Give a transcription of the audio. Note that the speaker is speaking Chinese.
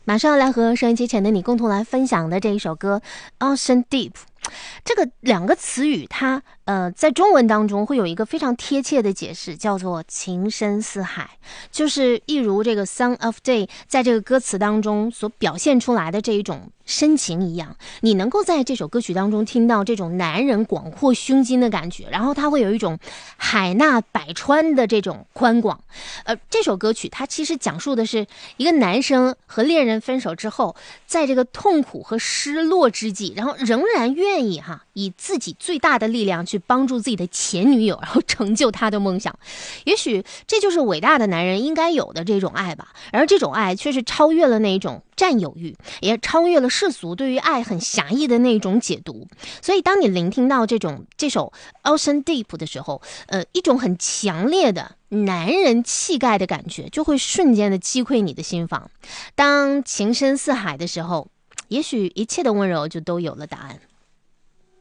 马上来和收音机前的你共同来分享的这一首歌 Ocean Deep。 这个两个词语它在中文当中会有一个非常贴切的解释，叫做情深似海，就是一如这个 Song of Day 在这个歌词当中所表现出来的这一种深情一样，你能够在这首歌曲当中听到这种男人广阔胸襟的感觉，然后它会有一种海纳百川的这种宽广。这首歌曲它其实讲述的是一个男生和恋人分手之后，在这个痛苦和失落之际，然后仍然愿意以自己最大的力量去帮助自己的前女友，然后成就他的梦想。也许这就是伟大的男人应该有的这种爱吧，而这种爱却是超越了那种占有欲，也超越了世俗对于爱很狭义的那种解读。所以当你聆听到这首 Ocean Deep 的时候，一种很强烈的男人气概的感觉就会瞬间的击溃你的心房。当情深似海的时候，也许一切的温柔就都有了答案。